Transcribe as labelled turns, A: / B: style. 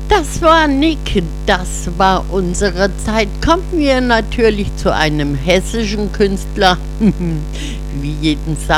A: Das war Nick, das war unsere Zeit. Kommen wir natürlich zu einem hessischen Künstler, wie jeden